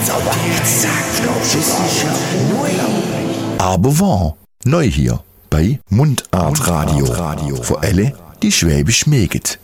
Aber wahr, neu hier bei Mundart Radio. Für alle, die Schwäbisch mögen.